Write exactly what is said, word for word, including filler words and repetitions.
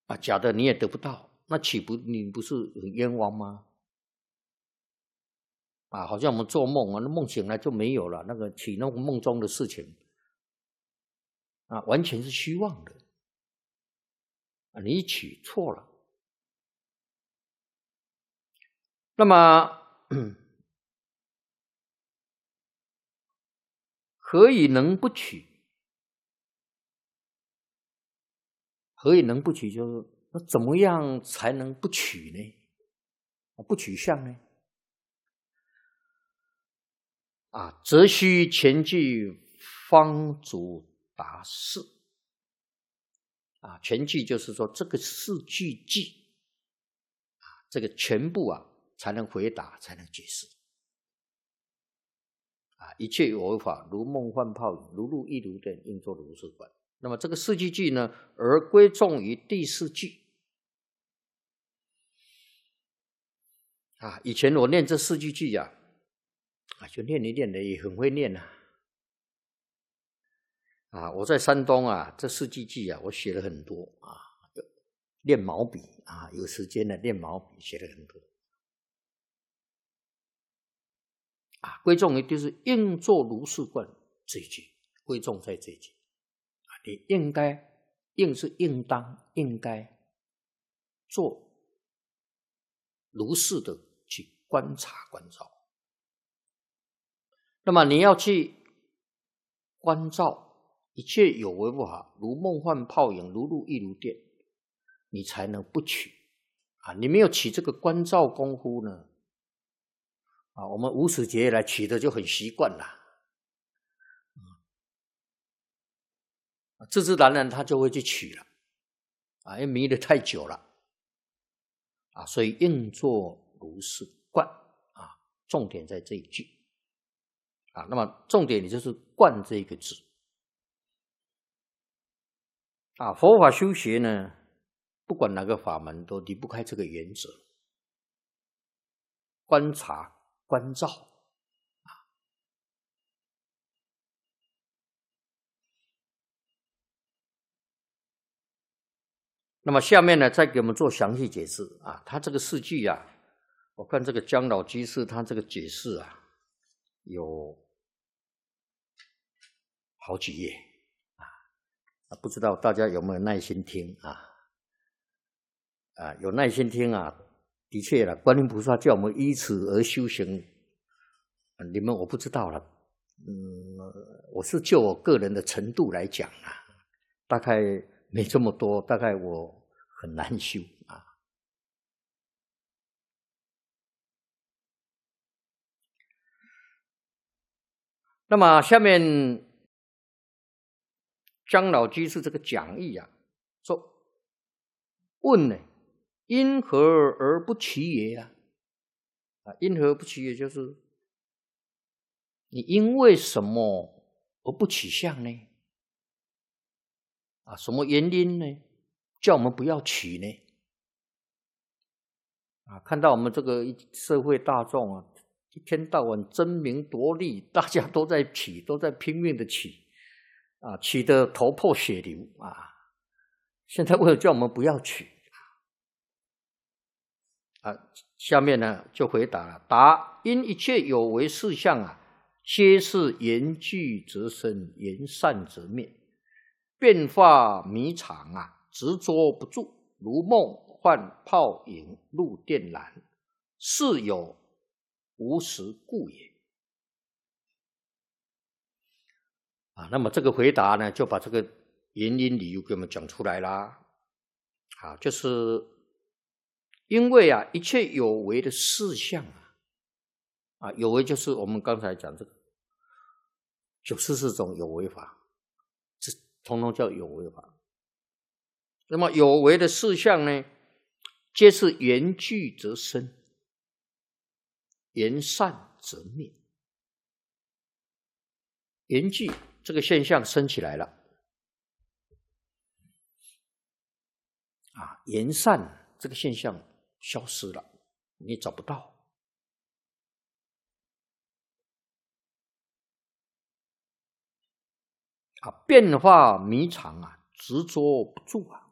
啊，假的你也得不到，那岂不你不是很冤枉吗？啊，好像我们做梦啊，那梦醒来就没有了，那个起那个梦中的事情啊，完全是虚妄的啊，你取错了。那么何以能不取？何以能不取？就是那怎么样才能不取呢？不取相呢？啊，则须前句方足达事。啊，全句就是说这个四句句，啊，这个全部啊才能回答，才能解释。啊，一切有为法，如梦幻泡影，如露亦如电，应作如是观。那么这个四句句呢，而归重于第四句。啊，以前我念这四句句啊，啊，就念一念的，也很会念啊。啊，我在山东啊，这四句句啊，我写了很多啊，练毛笔啊，有时间呢练毛笔，写了很多。啊，归重于就是应作如是观这一句，归重在这一句。啊，你应该，应是应当，应该做如是的去观察关照。那么你要去关照一切有为不法，如梦幻泡影，如露亦如电，你才能不取啊！你没有起这个关照功夫呢，啊，我们无始劫来取的就很习惯了，自自然然他就会去取了，啊，因为迷得太久了，啊，所以应作如是观啊，重点在这一句啊。那么重点也就是观这个字啊。佛法修学呢，不管哪个法门都离不开这个原则，观察关照啊。那么下面呢，再给我们做详细解释啊。他这个四句啊，我看这个姜老居士他这个解释啊，有好几页啊，不知道大家有没有耐心听啊？啊，有耐心听啊，的确了，观音菩萨叫我们依此而修行，你们我不知道了，嗯，我是就我个人的程度来讲啊，大概没这么多，大概我很难修啊。那么下面姜老居士这个讲义啊，说问呢，因何而不取也啊？啊，因何而不取也就是你因为什么而不取相呢？啊，什么原因呢？叫我们不要取呢？啊，看到我们这个社会大众啊，一天到晚争名夺利，大家都在取，都在拼命的取，啊，取得头破血流啊！现在为了叫我们不要取，啊，下面呢就回答了：答因一切有为事项啊，皆是言聚则生，言散则灭，变化迷常啊，执着不住，如梦幻泡影，露电然，是有无实故也。啊，那么这个回答呢，就把这个原因理由给我们讲出来啦。啊，就是因为啊，一切有为的事项啊，啊，有为就是我们刚才讲这个九十四种有为法，这统统叫有为法。那么有为的事项呢，皆是缘聚则生，缘散则灭。缘聚这个现象升起来了，啊，缘散这个现象消失了，你找不到。啊，变化迷常啊，执着不住啊。